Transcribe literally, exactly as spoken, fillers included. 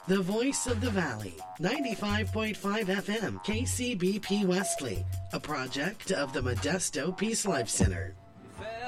The Voice of the Valley, ninety-five point five F M, K C B P Wesley, a project of the Modesto Peace Life Center.